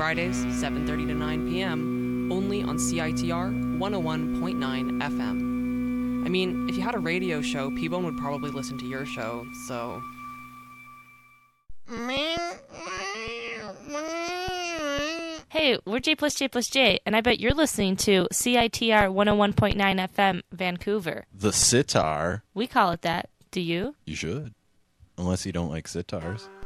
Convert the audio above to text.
Fridays, 7:30 to 9 p.m., only on CITR 101.9 FM. I mean, if you had a radio show, P-Bone would probably listen to your show, so... Hey, we're J plus J plus J, and I bet you're listening to CITR 101.9 FM, Vancouver. The sitar. We call it that. Do you? You should. Unless you don't like sitars.